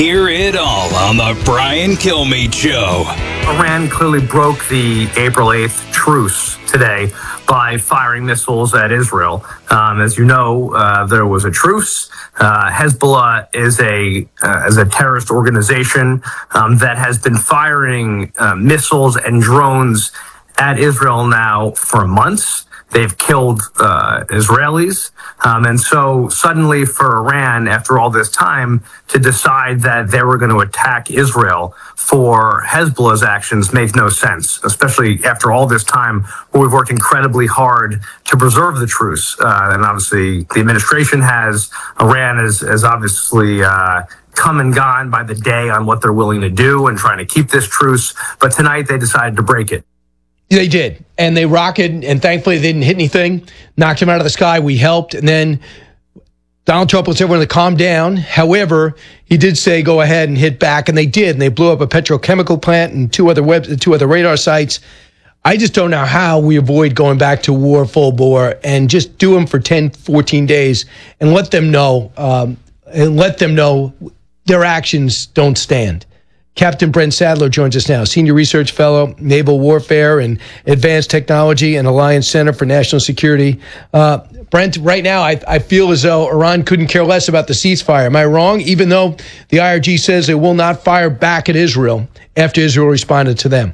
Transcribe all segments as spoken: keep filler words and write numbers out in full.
Hear it all on the Brian Kilmeade Show. Iran clearly broke the April eighth truce today by firing missiles at Israel. Um, as you know, uh, there was a truce. Uh, Hezbollah is a uh, is a terrorist organization um, that has been firing uh, missiles and drones at Israel now for months. They've killed uh, Israelis. Um, and so suddenly for Iran, after all this time, to decide that they were going to attack Israel for Hezbollah's actions makes no sense, especially after all this time where we've worked incredibly hard to preserve the truce. Uh, and obviously the administration has. Iran has, has obviously uh, come and gone by the day on what they're willing to do and trying to keep this truce. But tonight they decided to break it. They did, and they rocketed, and thankfully they didn't hit anything, knocked him out of the sky. We helped, and then Donald Trump wants everyone to calm down. However, he did say go ahead and hit back, and they did, and they blew up a petrochemical plant and two other web, two other radar sites. I just don't know how we avoid going back to war full bore and just do them for ten, fourteen days and let them know, um, and let them know their actions don't stand. Captain Brent Sadler joins us now, Senior Research Fellow, Naval Warfare and Advanced Technology and Alliance Center for National Security. Uh, Brent, right now, I, I feel as though Iran couldn't care less about the ceasefire. Am I wrong? Even though the I R G says it will not fire back at Israel after Israel responded to them.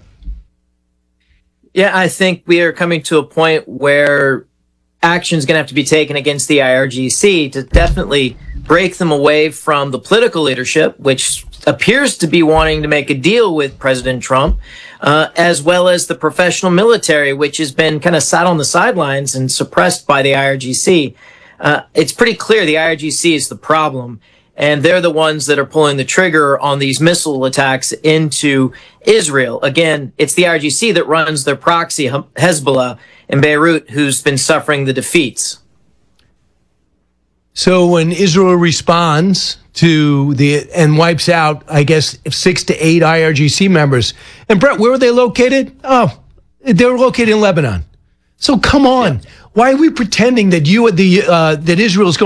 Yeah, I think we are coming to a point where action is going to have to be taken against the I R G C to definitely break them away from the political leadership, which appears to be wanting to make a deal with President Trump, uh, as well as the professional military, which has been kind of sat on the sidelines and suppressed by the I R G C. Uh, it's pretty clear the I R G C is the problem, and they're the ones that are pulling the trigger on these missile attacks into Israel. Again, it's the I R G C that runs their proxy, Hezbollah, in Beirut, who's been suffering the defeats. So when Israel responds to the and wipes out, I guess, six to eight I R G C members, and Brett, where were they located? Oh, they were located in Lebanon. So come on, yeah. Why are we pretending that you the uh, that Israel is going